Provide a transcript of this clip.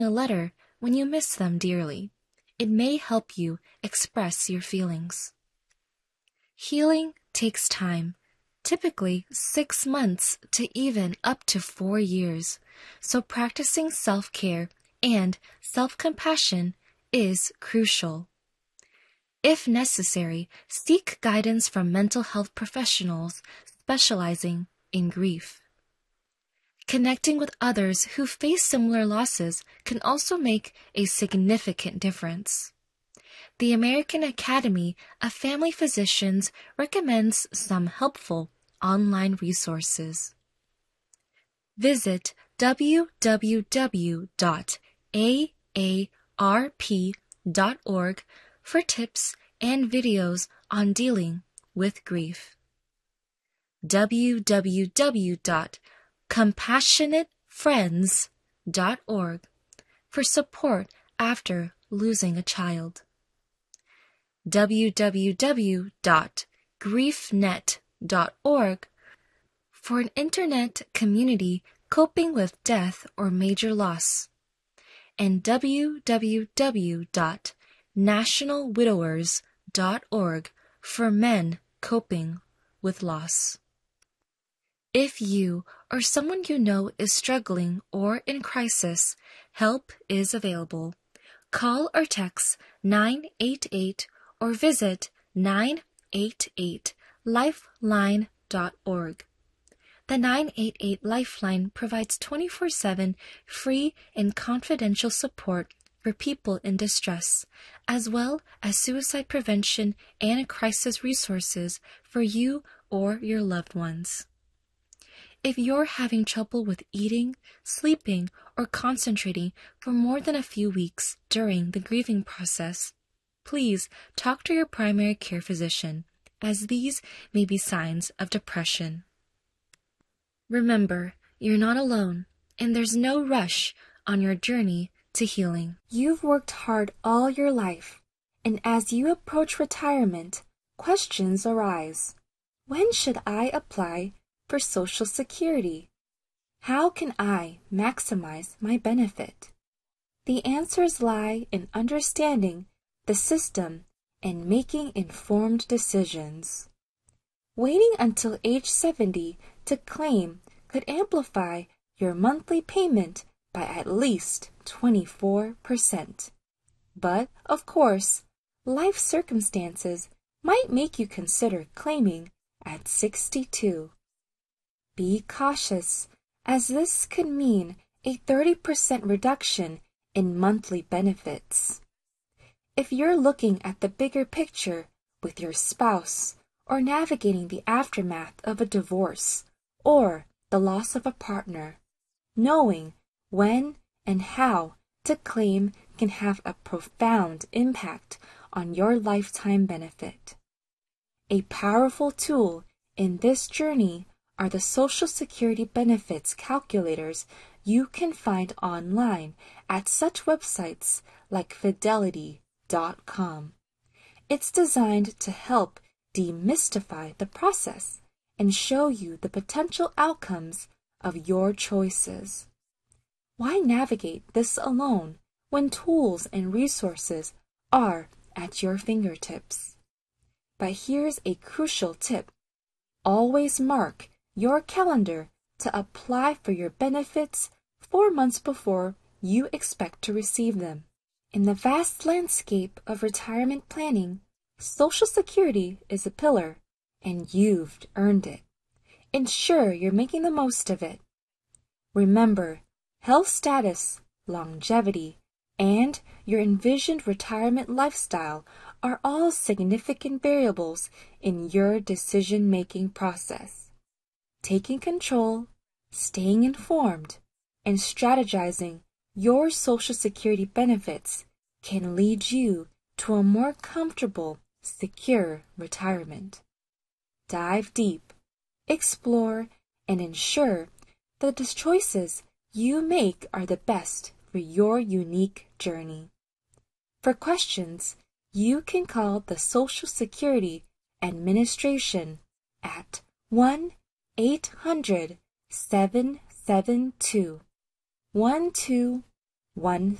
a letter when you miss them dearly. It may help you express your feelings. Healing takes time, typically 6 months to even up to 4 years, so practicing self-care and self-compassion is crucial. If necessary, seek guidance from mental health professionals specializing in grief. Connecting with others who face similar losses can also make a significant difference. The American Academy of Family Physicians recommends some helpful online resources. Visit www.aarp.org for tips and videos on dealing with grief. www.compassionatefriends.org for support after losing a child. www.griefnet.org for an internet community coping with death or major loss, and www.nationalwidowers.org for men coping with loss. If you or someone you know is struggling or in crisis, help is available. Call or text 988 or visit 988lifeline.org. The 988 Lifeline provides 24/7 free and confidential support for people in distress, as well as suicide prevention and crisis resources for you or your loved ones. If you're having trouble with eating, sleeping, or concentrating for more than a few weeks during the grieving process, please talk to your primary care physician, as these may be signs of depression. Remember, you're not alone, and there's no rush on your journey to healing. You've worked hard all your life, and as you approach retirement, questions arise. When should I apply for Social Security? How can I maximize my benefit? The answers lie in understanding the system and making informed decisions. Waiting until age 70 to claim could amplify your monthly payment by at least 24%. But, of course, life circumstances might make you consider claiming at 62. Be cautious, as this could mean a 30% reduction in monthly benefits. If you're looking at the bigger picture with your spouse, or navigating the aftermath of a divorce or the loss of a partner, knowing when and how to claim can have a profound impact on your lifetime benefit. A powerful tool in this journey are the Social Security benefits calculators you can find online at such websites like Fidelity.com. It's designed to help demystify the process and show you the potential outcomes of your choices. Why navigate this alone when tools and resources are at your fingertips? But here's a crucial tip. Always mark your calendar to apply for your benefits 4 months before you expect to receive them. In the vast landscape of retirement planning, Social Security is a pillar, and you've earned it. Ensure you're making the most of it. Remember, health status, longevity, and your envisioned retirement lifestyle are all significant variables in your decision-making process. Taking control, staying informed, and strategizing your Social Security benefits can lead you to a more comfortable, secure retirement. Dive deep, explore, and ensure that the choices you make are the best for your unique journey. For questions, you can call the Social Security Administration at 1-800-772-1213 1